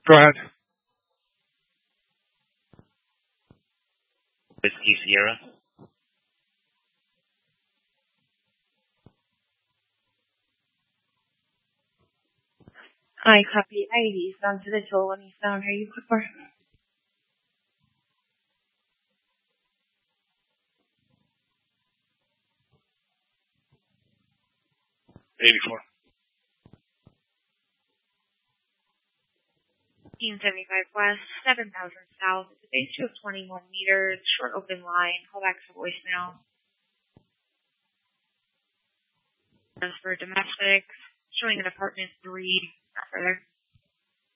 Go ahead. Whiskey Sierra. I copy ID. Sound to the tool when you sound. Are you Clipper? 84. 1575 west, 7000 south. It's a base of 21 meters, short open line. Call back to voicemail. As for domestics, showing an apartment 3, not further.